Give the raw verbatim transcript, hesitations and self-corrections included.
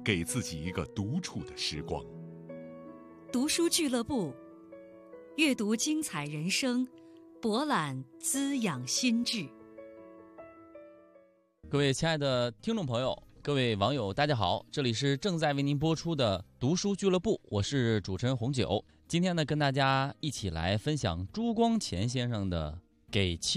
给自己一个独处的时光。 读书俱乐部，阅读精彩人生，博览滋养心智。 各位亲爱的听众朋友，各位网友，大家好，这里是正在为您播出的读书俱乐部，我是主持人红九。今天呢，跟大家一起来分享朱光潜先生的《给青